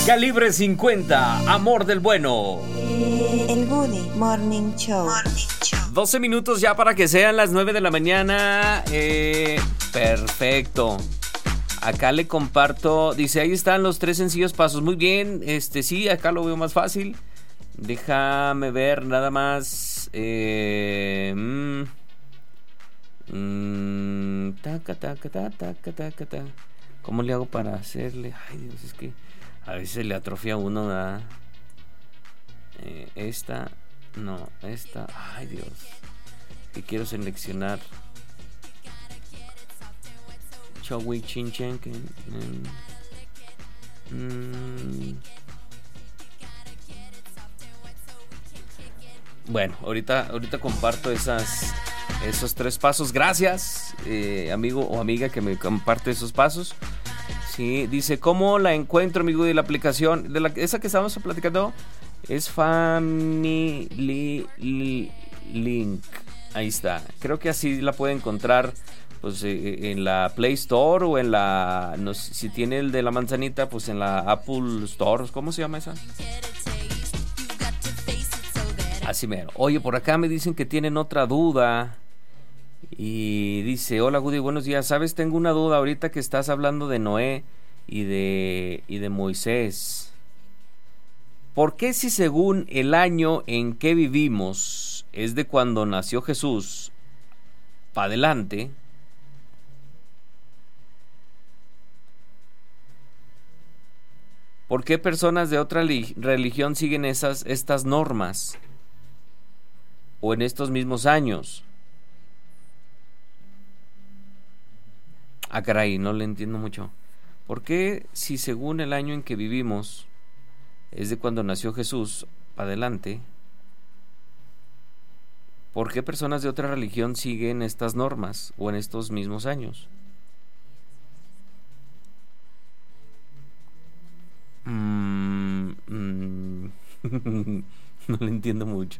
Calibre 50, amor del bueno. El Woody Morning Show. 12 minutos ya para que sean las 9 de la mañana. Perfecto. Acá le comparto, dice, ahí están los 3 sencillos pasos. Muy bien, sí, acá lo veo más fácil. Déjame ver nada más. ¿Cómo le hago para hacerle? Ay, Dios, es que a veces le atrofia a uno, ¿verdad? Esta. Ay, Dios. Que quiero seleccionar. Chowi Chinchen. Bueno, ahorita comparto esos 3 pasos. Gracias, amigo o amiga que me comparte esos pasos. Sí, dice, ¿cómo la encuentro, amigo, de la aplicación? Esa que estábamos platicando es Family Link. Ahí está. Creo que así la puede encontrar, pues, en la Play Store o en la... No sé, si tiene el de la manzanita, pues en la Apple Store. ¿Cómo se llama esa? Así mero. Oye, por acá me dicen que tienen otra duda. Y dice, hola Woody, buenos días. ¿Sabes? Tengo una duda ahorita que estás hablando de Noé y de Moisés. ¿Por qué si según el año en que vivimos es de cuando nació Jesús para adelante, por qué personas de otra religión siguen estas normas o en estos mismos años? Ah, caray, no le entiendo mucho. ¿Por qué si según el año en que vivimos es de cuando nació Jesús para adelante, por qué personas de otra religión siguen estas normas o en estos mismos años? No le entiendo mucho.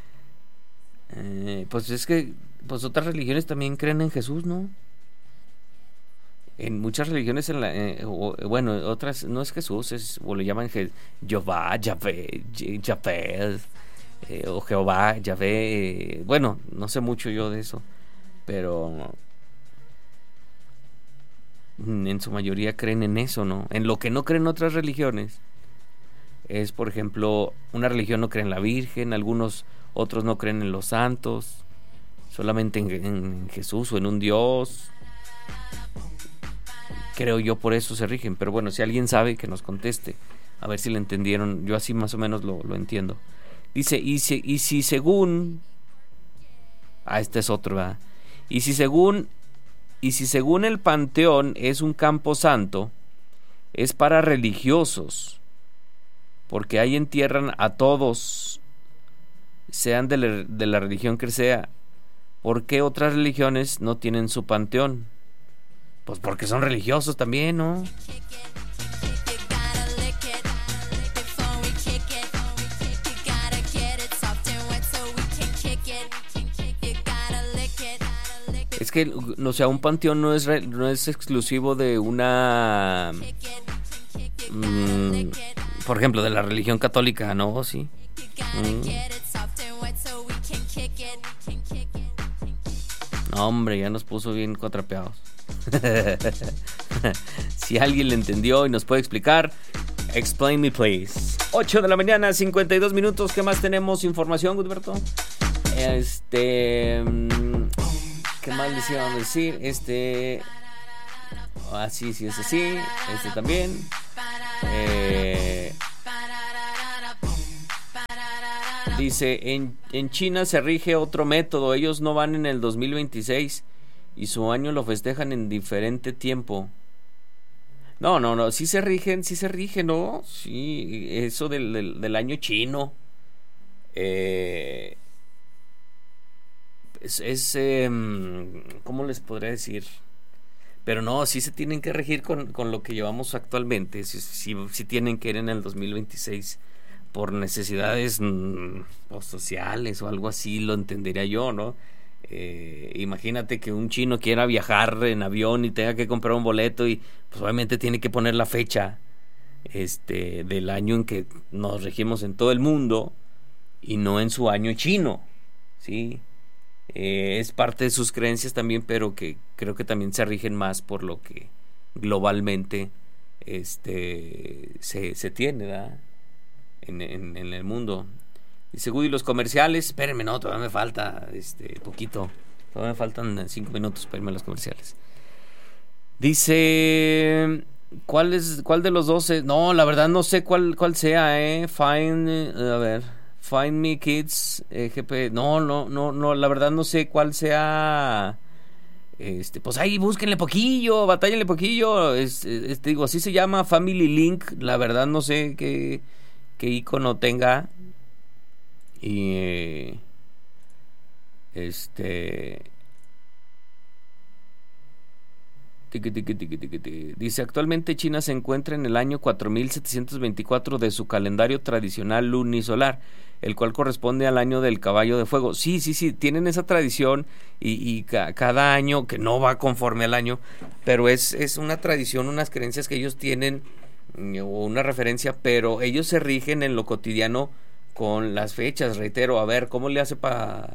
Pues es que pues otras religiones también creen en Jesús, ¿no? En muchas religiones, bueno, otras no es Jesús, o le llaman Jehová, Yahvé, o Jehová, Yahvé. Bueno, no sé mucho yo de eso, pero en su mayoría creen en eso, ¿no? En lo que no creen otras religiones es, por ejemplo, una religión no cree en la Virgen, algunos otros no creen en los santos, solamente en Jesús o en un Dios. Creo yo por eso se rigen, pero bueno, si alguien sabe que nos conteste, a ver si le entendieron. Yo así más o menos lo entiendo. Dice, y si según... este es otro, ¿verdad? Y si según el panteón es un campo santo, es para religiosos, porque ahí entierran a todos, sean de la religión que sea. ¿Por qué otras religiones no tienen su panteón? Pues porque son religiosos también, ¿no? Es que, o sea, un panteón no es exclusivo de una... por ejemplo, de la religión católica, ¿no? Sí. No, hombre, ya nos puso bien cuatrapeados. Si alguien le entendió y nos puede explicar, explain me please. 8 de la mañana, 52 minutos. ¿Qué más tenemos? Información, Gudberto. ¿Qué más les íbamos a decir? Sí, es así. También. Dice, en China se rige otro método. Ellos no van en el 2026 y su año lo festejan en diferente tiempo. No, sí se rigen, ¿no? Sí, eso del año chino. ¿Cómo les podría decir? Pero no, sí se tienen que regir con lo que llevamos actualmente. Sí tienen que ir en el 2026 por necesidades sociales o algo así, lo entendería yo, ¿no? Imagínate que un chino quiera viajar en avión y tenga que comprar un boleto y pues obviamente tiene que poner la fecha del año en que nos regimos en todo el mundo y no en su año chino, ¿sí? Es parte de sus creencias también, pero que creo que también se rigen más por lo que globalmente se tiene, ¿verdad? En el mundo. Dice Woody, los comerciales, espérenme, no, todavía me falta poquito, todavía me faltan 5 minutos para irme a los comerciales. Dice, ¿cuál de los dos es? No, la verdad no sé cuál sea, Find Me Kids, GP, no, la verdad no sé cuál sea. Pues ahí búsquenle poquillo, batállenle poquillo, digo, así se llama Family Link, la verdad no sé qué icono tenga. Y dice, actualmente China se encuentra en el año 4724 de su calendario tradicional lunisolar, el cual corresponde al año del caballo de fuego. Sí, tienen esa tradición y cada año, que no va conforme al año, pero es una tradición, unas creencias que ellos tienen, o una referencia, pero ellos se rigen en lo cotidiano con las fechas. Reitero, a ver, ¿cómo le hace para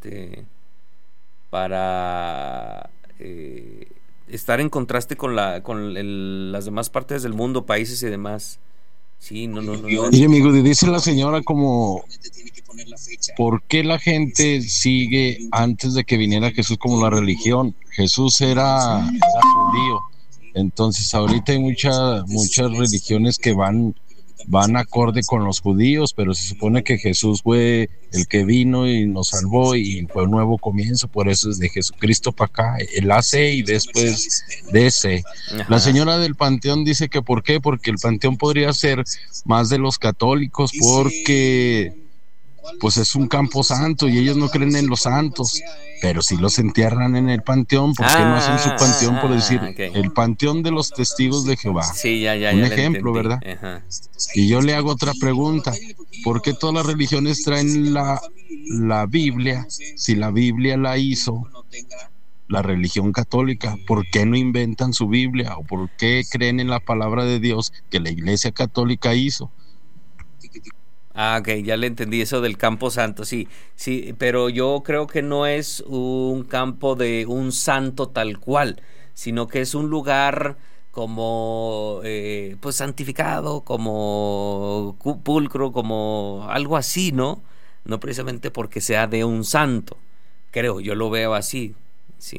estar en contraste con las demás partes del mundo, países y demás? Sí, no. Y amigo, dice la señora como, ¿por qué la gente sigue antes de que viniera Jesús como la religión? Jesús era judío, entonces ahorita hay muchas religiones que van acorde con los judíos, pero se supone que Jesús fue el que vino y nos salvó y fue un nuevo comienzo, por eso es de Jesucristo para acá, el AC y después DC. Ajá. La señora del Panteón dice que ¿por qué? Porque el Panteón podría ser más de los católicos, porque pues es un campo santo y ellos no creen en los santos, pero si los entierran en el Panteón, ¿por qué no hacen su Panteón? Por decir, okay, el Panteón de los Testigos de Jehová. Sí, ya un ejemplo, ¿verdad? Ajá. Y yo le hago otra pregunta, ¿por qué todas las religiones traen la Biblia? Si la Biblia la hizo la religión católica, ¿por qué no inventan su Biblia? ¿O por qué creen en la palabra de Dios que la Iglesia Católica hizo? Ok, ya le entendí eso del campo santo, sí, pero yo creo que no es un campo de un santo tal cual, sino que es un lugar como pues santificado, como pulcro, como algo así, ¿no? No precisamente porque sea de un santo, creo, yo lo veo así, sí,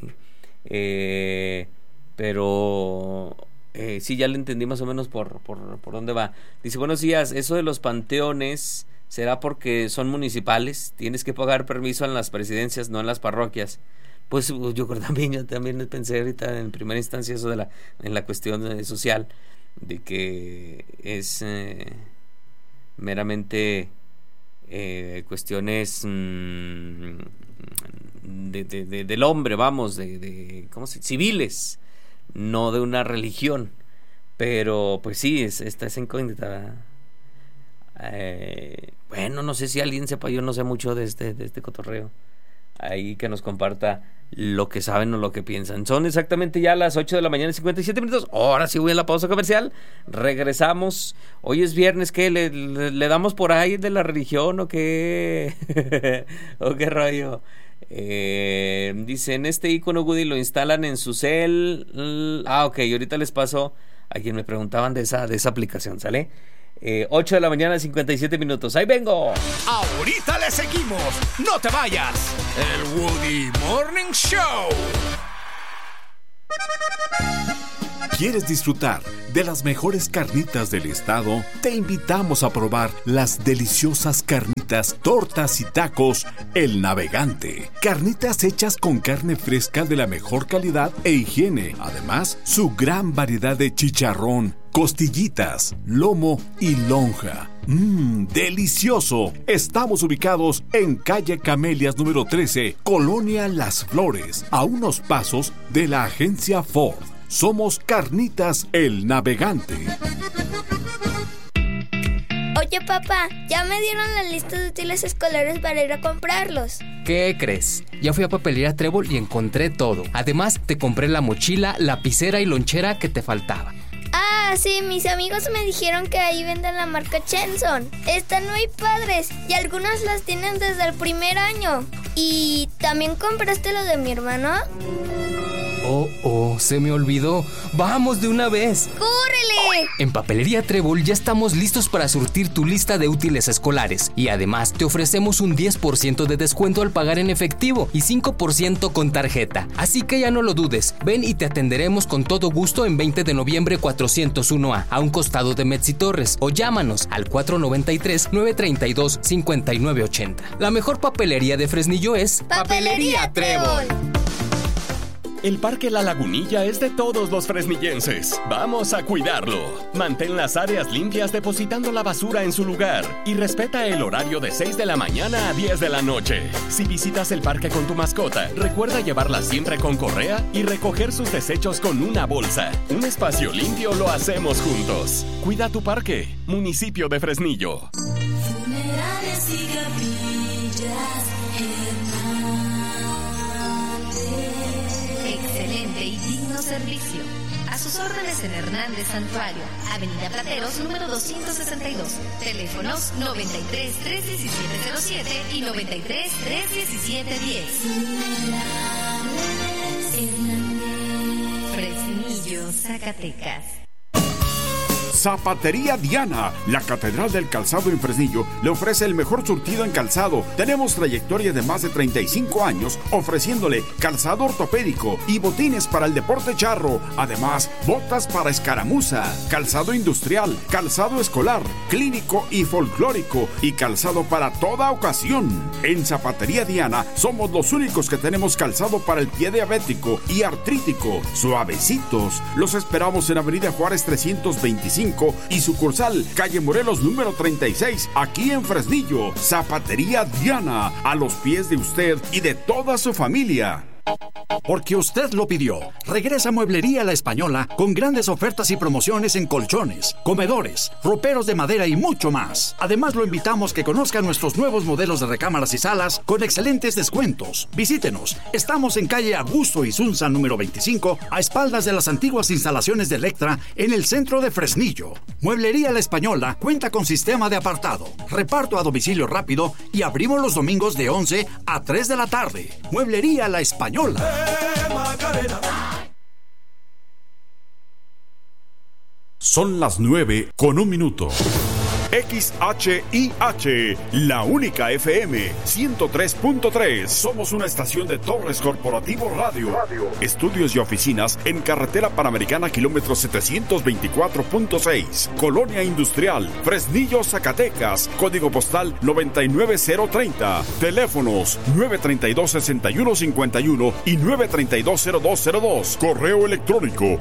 pero sí, ya le entendí más o menos por dónde va. Dice, buenos días, eso de los panteones, ¿será porque son municipales? Tienes que pagar permiso en las presidencias, no en las parroquias. Pues yo también pensé ahorita en primera instancia eso en la cuestión social, de que es meramente cuestiones del hombre, vamos, ¿cómo se dice? Civiles, no de una religión, pero pues sí, esta es incógnita. Bueno, no sé si alguien sepa, yo no sé mucho de este cotorreo, ahí que nos comparta lo que saben o lo que piensan. Son exactamente ya las 8 de la mañana y 57 minutos, ahora sí voy a la pausa comercial, regresamos. Hoy es viernes, ¿qué? ¿Le damos por ahí de la religión o qué? ¿O qué rollo? Dice, en este icono, Woody, lo instalan en su cel. Ok, ahorita les paso a quien me preguntaban de esa aplicación, ¿sale? 8 de la mañana, 57 minutos. ¡Ahí vengo! Ahorita le seguimos. ¡No te vayas! El Woody Morning Show. ¿Quieres disfrutar de las mejores carnitas del estado? Te invitamos a probar las deliciosas carnitas, tortas y tacos El Navegante. Carnitas hechas con carne fresca de la mejor calidad e higiene. Además, su gran variedad de chicharrón, costillitas, lomo y lonja. ¡Delicioso! Estamos ubicados en calle Camelias número 13, Colonia Las Flores, a unos pasos de la agencia Ford. Somos Carnitas El Navegante. Oye, papá, ya me dieron la lista de útiles escolares para ir a comprarlos. ¿Qué crees? Ya fui a Papelería Trébol y encontré todo. Además, te compré la mochila, lapicera y lonchera que te faltaba. ¡Ah, sí, mis amigos me dijeron que ahí venden la marca Chenson. Están muy padres y algunos las tienen desde el primer año. ¿Y también compraste lo de mi hermano? Oh, se me olvidó. ¡Vamos de una vez! ¡Córrele! En Papelería Trébol ya estamos listos para surtir tu lista de útiles escolares. Y además te ofrecemos un 10% de descuento al pagar en efectivo y 5% con tarjeta. Así que ya no lo dudes. Ven y te atenderemos con todo gusto en 20 de noviembre 401A, a un costado de Metzi Torres. O llámanos al 493-932-5980. La mejor papelería de Fresnillo es Papelería Trébol. El Parque La Lagunilla es de todos los fresnillenses. Vamos a cuidarlo. Mantén las áreas limpias depositando la basura en su lugar y respeta el horario de 6 de la mañana a 10 de la noche. Si visitas el parque con tu mascota, recuerda llevarla siempre con correa y recoger sus desechos con una bolsa. Un espacio limpio lo hacemos juntos. Cuida tu parque. Municipio de Fresnillo. Funerarias y capillas excelente y digno servicio. A sus órdenes en Hernández Santuario, Avenida Plateros, número 262. Teléfonos 93 317 07 y 93 317 10. Fresnillo, Zacatecas. Zapatería Diana, la catedral del calzado en Fresnillo, le ofrece el mejor surtido en calzado. Tenemos trayectoria de más de 35 años ofreciéndole calzado ortopédico y botines para el deporte charro. Además, botas para escaramuza, calzado industrial, calzado escolar, clínico y folclórico y calzado para toda ocasión. En Zapatería Diana somos los únicos que tenemos calzado para el pie diabético y artrítico, suavecitos. Los esperamos en Avenida Juárez 325 y sucursal calle Morelos número 36, aquí en Fresnillo. Zapatería Diana, a los pies de usted y de toda su familia. Porque usted lo pidió. Regresa Mueblería La Española con grandes ofertas y promociones en colchones, comedores, roperos de madera y mucho más. Además, lo invitamos que conozca nuestros nuevos modelos de recámaras y salas con excelentes descuentos. Visítenos. Estamos en calle Augusto Isunza número 25, a espaldas de las antiguas instalaciones de Electra en el centro de Fresnillo. Mueblería La Española cuenta con sistema de apartado, reparto a domicilio rápido y abrimos los domingos de 11 a 3 de la tarde. Mueblería La Española. Son las 9:01. XHIH, la única FM 103.3. Somos una estación de Torres Corporativo Radio. Estudios y oficinas en Carretera Panamericana, kilómetro 724.6. Colonia Industrial, Fresnillo, Zacatecas. Código postal 99030. Teléfonos 932-6151 y 932-0202. Correo electrónico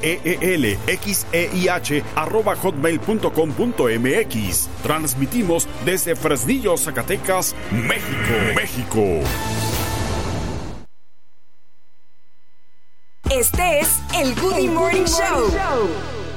xeelxeih@hotmail.com.mx. Transmitimos desde Fresnillo, Zacatecas, México. Este es el Good Morning Show.